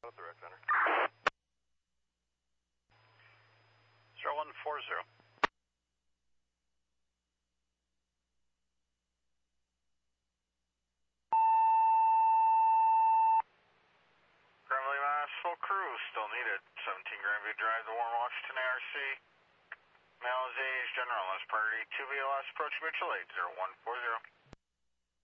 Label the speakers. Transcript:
Speaker 1: about the rec center.
Speaker 2: 0140.
Speaker 3: Grimley, Mass. Full crew still needed. 17 Grandview Drive, the Warren Washington ARC. Male is age, general, last priority 2 VLS, approach mutual aid 0140.